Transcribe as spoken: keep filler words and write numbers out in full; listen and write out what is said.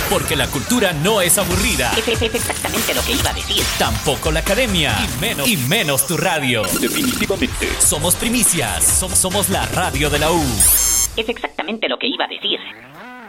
Porque la cultura no es aburrida. Es, es, es exactamente lo que iba a decir. Tampoco la academia. Y menos, y menos tu radio. Definitivamente. Somos primicias. Som- somos la radio de la U. Es exactamente lo que iba a decir.